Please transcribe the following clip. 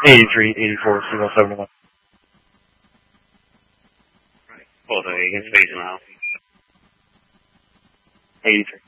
83, 84, signal 71. Hold on, you can space now. 83.